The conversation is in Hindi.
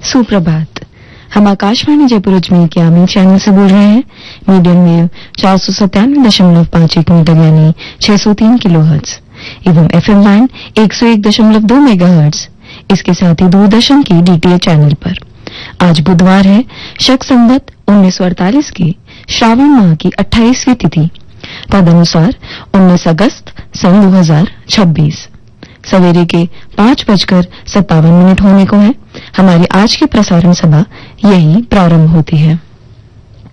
सुप्रभात। हम आकाशवाणी जयपुर अजमेर के आमिर चैनल से बोल रहे हैं। मीडियम वेव 497.51 मीटर यानी 603 किलोहर्ट्ज एवं एफएम बैंड 101.2 मेगाहर्ट्ज। इसके साथ ही दूरदर्शन की डीटीएच चैनल पर। आज बुधवार है, शक संवत 1948 की श्रावण माह की 28वीं तिथि, तदनुसार 19 अगस्त सन 2026। सवेरे के 5:57 होने को है। हमारी आज की प्रसारण सभा यही प्रारंभ होती है।